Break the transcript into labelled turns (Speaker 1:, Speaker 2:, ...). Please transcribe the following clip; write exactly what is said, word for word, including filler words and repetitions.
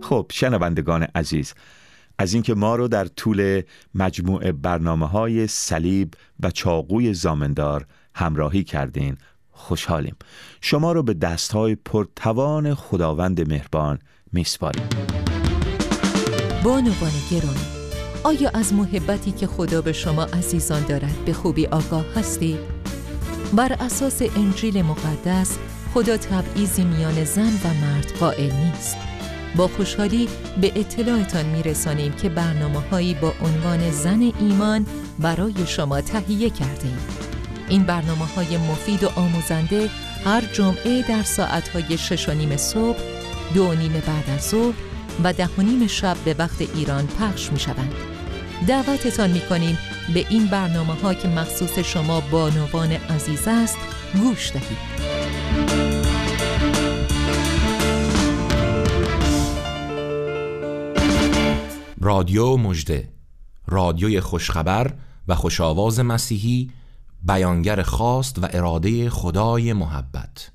Speaker 1: خب شنوندگان عزیز، از اینکه ما رو در طول مجموعه برنامه‌های صلیب و چاقوی زامندار همراهی کردین خوشحالیم. شما رو به دست‌های پرتوان خداوند مهربان میسپاریم.
Speaker 2: بانوان گرامی، آیا از محبتی که خدا به شما عزیزان دارد به خوبی آگاه هستید؟ بر اساس انجیل مقدس خدا تبعیضی میان زن و مرد قائل نیست. با خوشحالی به اطلاعتان میرسانیم که برنامه‌هایی با عنوان زن ایمان برای شما تهیه کردیم. این برنامه‌های مفید و آموزنده هر جمعه در ساعت‌های شش و نیم صبح، دو و نیم بعد از ظهر و ده و نیم شب به وقت ایران پخش می‌شوند. دعوتتان می‌کنیم به این برنامه‌ها که مخصوص شما بانوان عزیز است گوش دهید.
Speaker 3: رادیو مژده، رادیوی خوشخبر و خوشاواز مسیحی، بیانگر خواست و اراده خدای محبت.